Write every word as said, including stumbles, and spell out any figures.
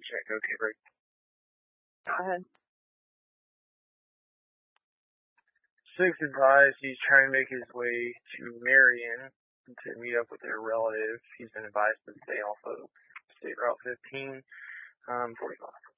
check. Okay, right. Go ahead. Six advised he's trying to make his way to Marion to meet up with their relative. He's been advised to stay off of State Route fifteen, um, forty-five.